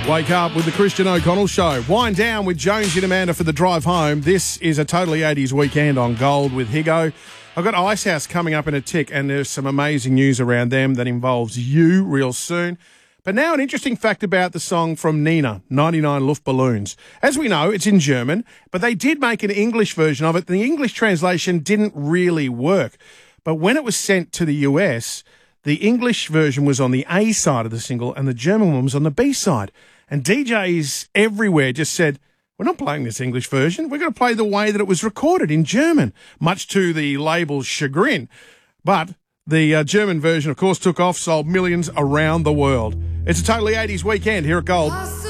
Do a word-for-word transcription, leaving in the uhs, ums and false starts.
Wake up with the Christian O'Connell Show. Wind down with Jonesy and Amanda for the drive home. This is a totally eighties weekend on Gold with Higo. I've got Icehouse coming up in a tick, and there's some amazing news around them that involves you real soon. But now an interesting fact about the song from Nina, ninety-nine Luftballons. As we know, it's in German, but they did make an English version of it. The English translation didn't really work. But when it was sent to the U S, the English version was on the A side of the single and the German one was on the B side. And D Js everywhere just said, we're not playing this English version. We're going to play the way that it was recorded in German, much to the label's chagrin. But the uh, German version, of course, took off, sold millions around the world. It's a totally eighties weekend here at Gold.